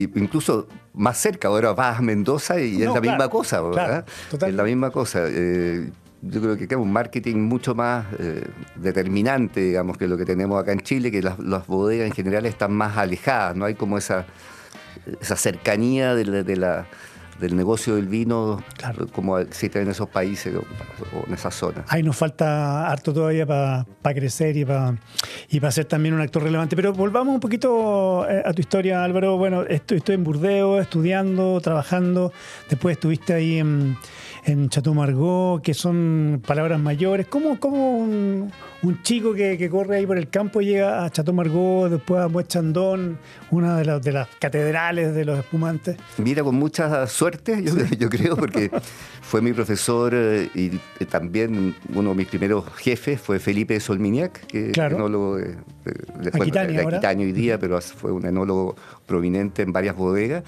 incluso más cerca, ahora vas a Mendoza y es la misma cosa, ¿verdad? Claro, es la misma cosa. Yo creo que es un marketing mucho más determinante, digamos, que lo que tenemos acá en Chile, que las bodegas en general están más alejadas, no hay como esa cercanía del negocio del vino, claro, como existe en esos países o en esas zonas. Ahí nos falta harto todavía para crecer y para ser también un actor relevante. Pero volvamos un poquito a tu historia, Álvaro. Bueno, estoy en Burdeos, estudiando, trabajando. Después estuviste ahí en Chateau Margaux, que son palabras mayores. ¿Cómo un chico que corre ahí por el campo llega a Chateau Margaux, después a Moet Chandon, una de las catedrales de los espumantes? Mira, con mucha suerte, yo creo, porque fue mi profesor y también uno de mis primeros jefes fue Felipe Solminiac, que claro, es enólogo de Aquitania hoy día, pero fue un enólogo prominente en varias bodegas.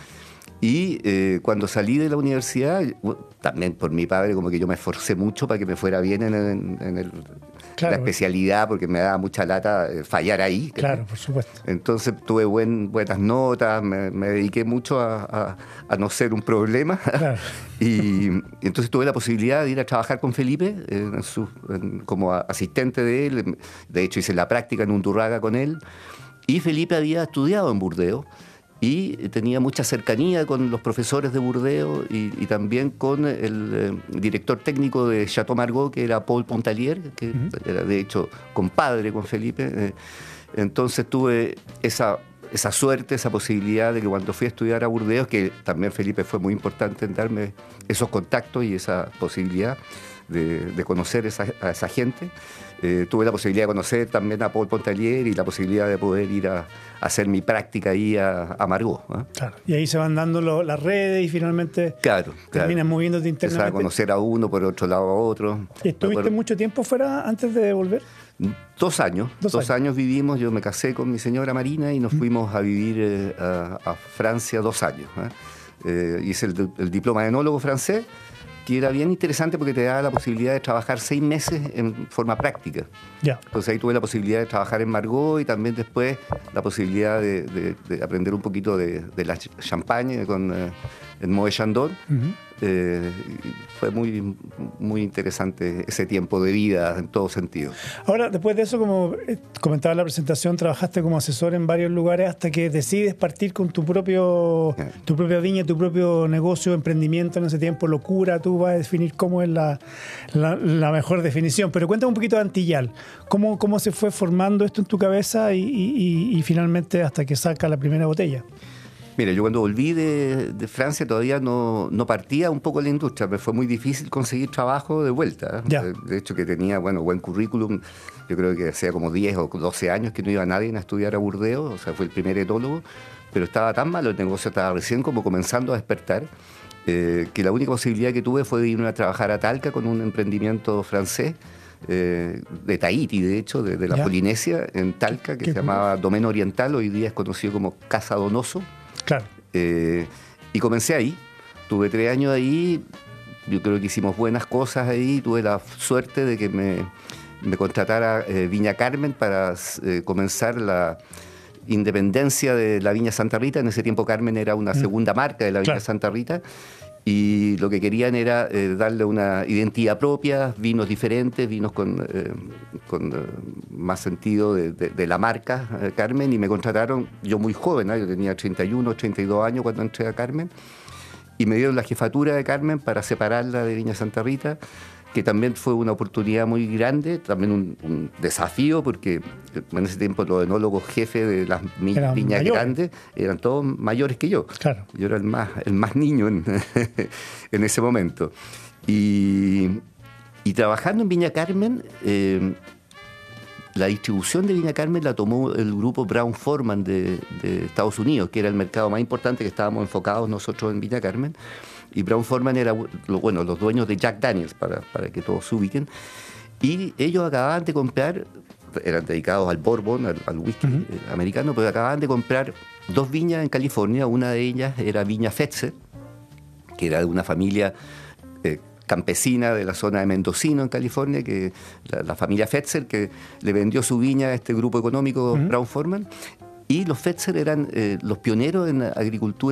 Y cuando salí de la universidad, también por mi padre, como que yo me esforcé mucho para que me fuera bien en la especialidad, porque me daba mucha lata fallar ahí. Claro, por supuesto. Entonces tuve buenas notas, me dediqué mucho a no ser un problema. Claro. Y entonces tuve la posibilidad de ir a trabajar con Felipe como asistente de él. De hecho, hice la práctica en Undurraga con él. Y Felipe había estudiado en Burdeos y tenía mucha cercanía con los profesores de Burdeos y también con el director técnico de Chateau Margaux, que era Paul Pontalier, que era de hecho compadre con Felipe. Entonces tuve esa suerte, esa posibilidad de que cuando fui a estudiar a Burdeos, que también Felipe fue muy importante en darme esos contactos y esa posibilidad de conocer a esa gente. Tuve la posibilidad de conocer también a Paul Pontalier y la posibilidad de poder ir a hacer mi práctica ahí a Margaux. Claro. Y ahí se van dando las redes y finalmente terminas moviéndote internamente. Empezaba a conocer a uno, por otro lado a otro. ¿Y estuviste mucho tiempo fuera antes de volver? 2 años. Dos años vivimos. Yo me casé con mi señora Marina y nos fuimos a vivir a Francia 2 años. Hice el diploma de enólogo francés, que era bien interesante porque te daba la posibilidad de trabajar 6 meses en forma práctica. Entonces ahí tuve la posibilidad de trabajar en Margaux y también después la posibilidad de aprender un poquito de la champagne en Moet Chandon. Fue muy, muy interesante ese tiempo de vida en todo sentido. Ahora, después de eso, como comentaba en la presentación, trabajaste como asesor en varios lugares hasta que decides partir con tu propia viña, tu propio negocio, emprendimiento en ese tiempo, locura. Tú vas a definir cómo es la mejor definición. Pero cuéntame un poquito de Antillal. ¿Cómo se fue formando esto en tu cabeza y finalmente hasta que saca la primera botella? Mira, yo cuando volví de Francia todavía no partía un poco la industria. Me fue muy difícil conseguir trabajo de vuelta. De hecho, que tenía buen currículum. Yo creo que hacía como 10 o 12 años que no iba nadie a estudiar a Burdeos. O sea, fue el primer etólogo. Pero estaba tan malo, el negocio estaba recién como comenzando a despertar, que la única posibilidad que tuve fue de irme a trabajar a Talca con un emprendimiento francés, de Tahití, de hecho, de la Polinesia, en Talca, que se llamaba Domaine Oriental. Hoy día es conocido como Casa Donoso. Claro. Y comencé ahí. Tuve 3 años ahí. Yo creo que hicimos buenas cosas ahí. Tuve la suerte de que me contratara Viña Carmen para comenzar la independencia de la Viña Santa Rita. En ese tiempo Carmen era una segunda marca de la Viña Santa Rita. Y lo que querían era darle una identidad propia, vinos diferentes, vinos con más sentido de la marca Carmen, y me contrataron, yo muy joven, yo tenía 31, 32 años cuando entré a Carmen, y me dieron la jefatura de Carmen para separarla de Viña Santa Rita, que también fue una oportunidad muy grande, también un desafío, porque en ese tiempo los enólogos jefes de las viñas mayores, grandes eran todos mayores que yo. Claro. Yo era el más niño en ese momento. Y trabajando en Viña Carmen, la distribución de Viña Carmen la tomó el grupo Brown-Forman de Estados Unidos, que era el mercado más importante, que estábamos enfocados nosotros en Viña Carmen. Y Brown-Forman era, los dueños de Jack Daniels, para que todos se ubiquen. Y ellos acababan de comprar, eran dedicados al bourbon, al whisky americano, pero acababan de comprar 2 viñas en California. Una de ellas era Viña Fetzer, que era de una familia campesina de la zona de Mendocino, en California, que la familia Fetzer, que le vendió su viña a este grupo económico Brown-Forman. Y los Fetzer eran los pioneros en agricultura